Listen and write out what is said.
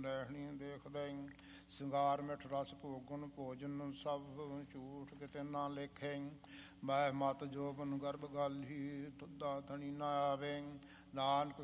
ਰਹਿਣੀ ਦੇਖਦੇ ਸਿੰਗਾਰ ਮਿੱਠ ਰਸ ਭੋਗਨ ਭੋਜਨ ਸਭ ਝੂਠ ਕਿਤੇ ਨਾ ਲੇਖੇ ਮੈਂ ਮਤ ਜੋਬਨ ਗਰਭ ਗਾਲੀ ਤੁਦਾ ਥਣੀ ਨਾ ਆਵੇ ਨਾਨਕ